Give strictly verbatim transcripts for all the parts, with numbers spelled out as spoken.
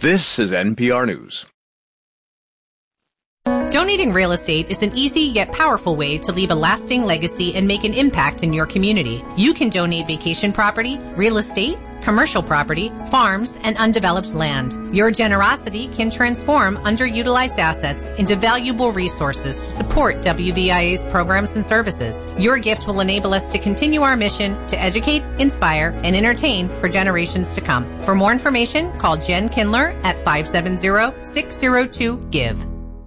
This is N P R News. Donating real estate is an easy yet powerful way to leave a lasting legacy and make an impact in your community. You can donate vacation property, real estate, commercial property, farms, and undeveloped land. Your generosity can transform underutilized assets into valuable resources to support W V I A's programs and services. Your gift will enable us to continue our mission to educate, inspire, and entertain for generations to come. For more information, call Jen Kindler at five seven zero, six zero two, GIVE.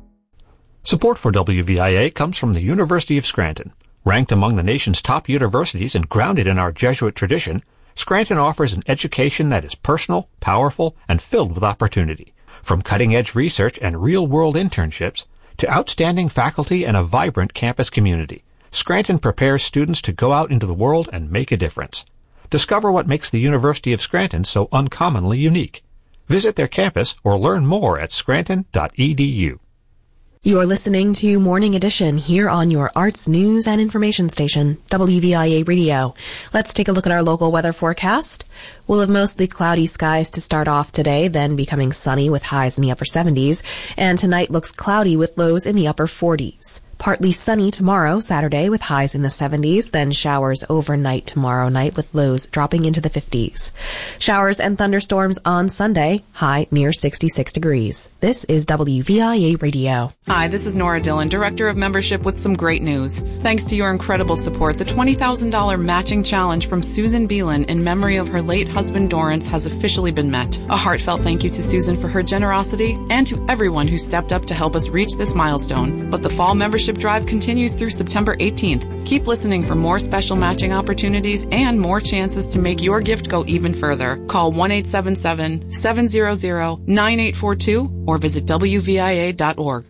Support for W V I A comes from the University of Scranton. Ranked among the nation's top universities and grounded in our Jesuit tradition, Scranton offers an education that is personal, powerful, and filled with opportunity. From cutting-edge research and real-world internships to outstanding faculty and a vibrant campus community, Scranton prepares students to go out into the world and make a difference. Discover what makes the University of Scranton so uncommonly unique. Visit their campus or learn more at scranton dot e d u. You're listening to Morning Edition here on your arts, news, and information station, W V I A Radio. Let's take a look at our local weather forecast. We'll have mostly cloudy skies to start off today, then becoming sunny with highs in the upper seventies. And tonight looks cloudy with lows in the upper forties. Partly sunny tomorrow, Saturday, with highs in the seventies, then showers overnight tomorrow night with lows dropping into the fifties. Showers and thunderstorms on Sunday, high near sixty-six degrees. This is W V I A Radio. Hi, this is Nora Dillon, Director of Membership with some great news. Thanks to your incredible support, the twenty thousand dollars matching challenge from Susan Beelan in memory of her late husband Dorrance has officially been met. A heartfelt thank you to Susan for her generosity and to everyone who stepped up to help us reach this milestone. But the fall membership drive continues through September eighteenth. Keep listening for more special matching opportunities and more chances to make your gift go even further. Call one eight seven seven, seven zero zero, nine eight four two or visit W V I A dot org.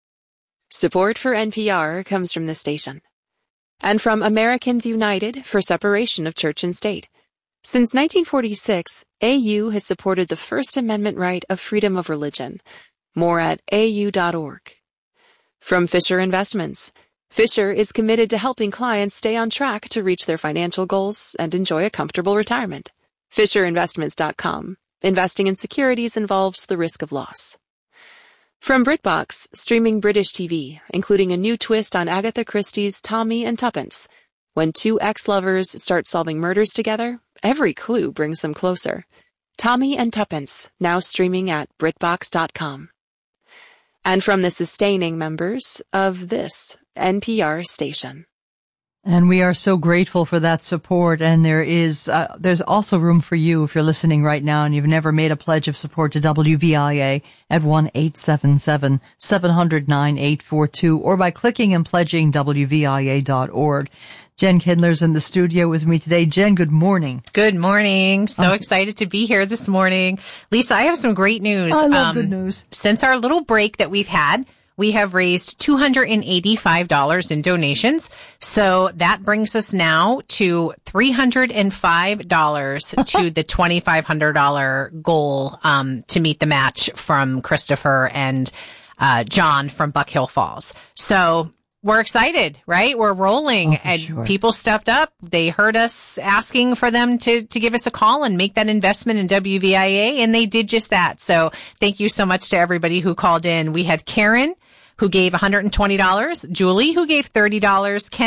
Support for N P R comes from this station and from Americans United for Separation of Church and State. Since nineteen forty-six, A U has supported the First Amendment right of freedom of religion. More at A U dot org. From Fisher Investments. Fisher is committed to helping clients stay on track to reach their financial goals and enjoy a comfortable retirement. Fisher Investments dot com. Investing in securities involves the risk of loss. From BritBox, streaming British T V, including a new twist on Agatha Christie's Tommy and Tuppence. When two ex-lovers start solving murders together, every clue brings them closer. Tommy and Tuppence, now streaming at BritBox dot com. And from the sustaining members of this N P R station. And we are so grateful for that support. And there is, uh, there's also room for you if you're listening right now and you've never made a pledge of support to W V I A at one eight seven seven, seven hundred, nine eight four two or by clicking and pledging W V I A dot org. Jen Kindler's in the studio with me today. Jen, good morning. Good morning. So Oh. excited to be here this morning. Lisa, I have some great news. I love good news. Since our little break that we've had, we have raised two hundred eighty-five dollars in donations. So that brings us now to three hundred five dollars to the twenty-five hundred dollars goal um, to meet the match from Christopher and uh, John from Buck Hill Falls. So we're excited, right? We're rolling Oh, for and sure. people stepped up. They heard us asking for them to, to give us a call and make that investment in W V I A, and they did just that. So thank you so much to everybody who called in. We had Karen, who gave one hundred twenty dollars, Julie, who gave thirty dollars, Ken,